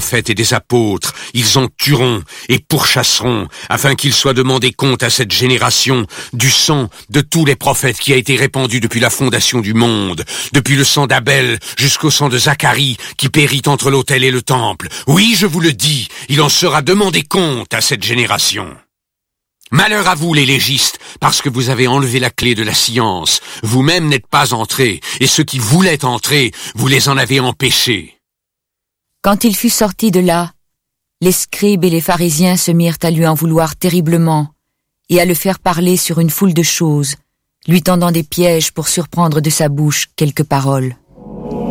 prophètes et des apôtres, ils en tueront et pourchasseront, afin qu'il soit demandé compte à cette génération du sang de tous les prophètes qui a été répandu depuis la fondation du monde, depuis le sang d'Abel jusqu'au sang de Zacharie qui périt entre l'autel et le temple. Oui, je vous le dis, il en sera demandé compte à cette génération. Malheur à vous, les légistes, parce que vous avez enlevé la clé de la science. Vous-même n'êtes pas entrés, et ceux qui voulaient entrer, vous les en avez empêchés. » Quand il fut sorti de là, les scribes et les pharisiens se mirent à lui en vouloir terriblement, et à le faire parler sur une foule de choses, lui tendant des pièges pour surprendre de sa bouche quelques paroles.